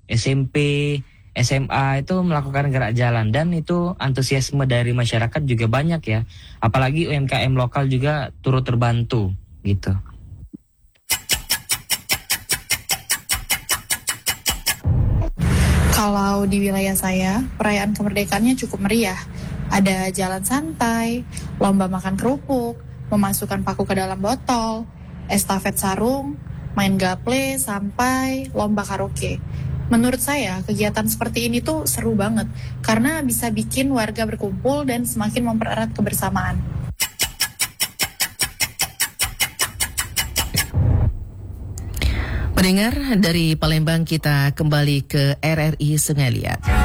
SMP, SMA itu melakukan gerak jalan, dan itu antusiasme dari masyarakat juga banyak ya. Apalagi UMKM lokal juga turut terbantu gitu. Kalau di wilayah saya, perayaan kemerdekaannya cukup meriah. Ada jalan santai, lomba makan kerupuk, memasukkan paku ke dalam botol, estafet sarung, main gaple, sampai lomba karaoke. Menurut saya, kegiatan seperti ini tuh seru banget, karena bisa bikin warga berkumpul dan semakin mempererat kebersamaan. Pendengar, dari Palembang kita kembali ke RRI Sungai Liat.